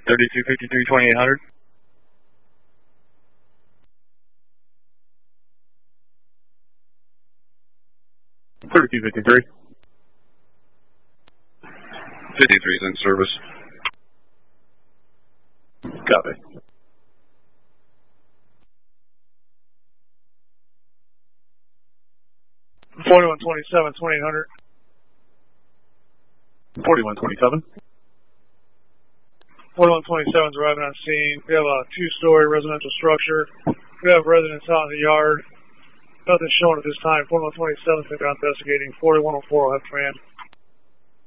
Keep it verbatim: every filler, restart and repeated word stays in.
thirty-two fifty-three, twenty-eight hundred. thirty-two fifty-three. fifty-three is in service. Copy. forty-one twenty-seven, twenty-eight hundred. forty-one twenty-seven. forty-one twenty-seven is arriving on scene. We have a two-story residential structure. We have residents out in the yard. Nothing shown at this time. forty-one twenty-seven is investigating. forty-one oh four will have command.